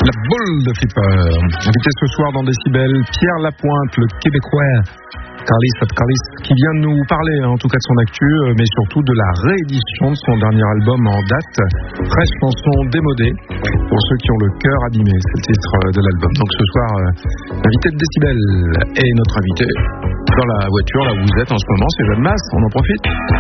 La boule de Flipper. Invité ce soir dans Décibel, Pierre Lapointe, le Québécois. Carlis, qui vient de nous parler en tout cas de son actu, mais surtout de la réédition de son dernier album en date, 13 chansons démodées pour ceux qui ont le cœur abîmé, c'est le titre de l'album. Donc ce soir, invité de Décibel et notre invité dans la voiture là où vous êtes en ce moment, c'est Jeanne Masse, on en profite.